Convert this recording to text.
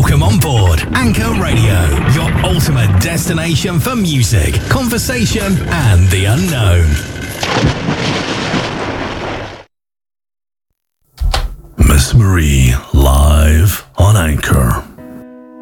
Welcome on board Anchor Radio, your ultimate destination for music, conversation, and the unknown. Miss Marie, live on Anchor.